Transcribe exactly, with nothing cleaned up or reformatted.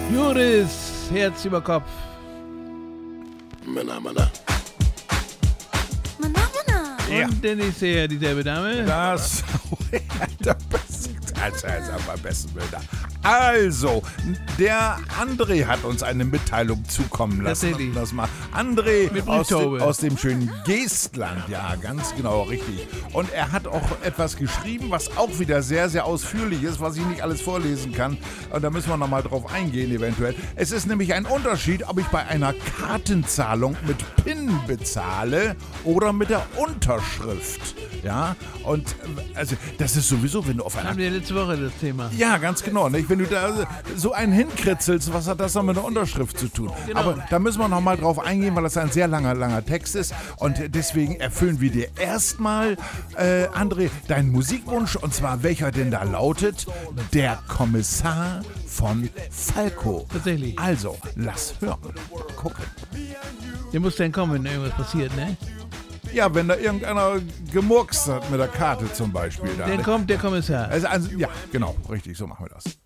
Juris, Herz über Kopf. Männer, Männer. Mana, mana. Ja. Und der nächste Herr, dieselbe Dame. Das, der beste, also, also am besten Bilder. Also, der André hat uns eine Mitteilung zukommen lassen. Tatsächlich. Das mal. André Mit aus, dem, Brieftaube. aus dem schönen Geestland, ja, ganz genau, richtig. Und er hat auch etwas geschrieben, was auch wieder sehr, sehr ausführlich ist, was ich nicht alles vorlesen kann. Und da müssen wir nochmal drauf eingehen, eventuell. Es ist nämlich ein Unterschied, ob ich bei einer Kartenzahlung mit PIN bezahle oder mit der Unterschrift. Ja, und äh, also das ist sowieso, wenn du auf einer... Haben wir letzte Woche das Thema. Ja, ganz genau. Nicht? Wenn du da so einen hinkritzelst, was hat das dann mit einer Unterschrift zu tun? Genau. Aber da müssen wir noch mal drauf eingehen, weil das ein sehr langer, langer Text ist. Und deswegen erfüllen wir dir erstmal, äh, André, deinen Musikwunsch. Und zwar welcher denn da lautet? Der Kommissar von Falco. Tatsächlich. Also, lass hören. Gucken. Der muss dann kommen, wenn irgendwas passiert, ne? Ja, wenn da irgendeiner gemurkst hat mit der Karte zum Beispiel. Da, Dann ne? kommt der Kommissar. Also, also, ja, genau, richtig, so machen wir das.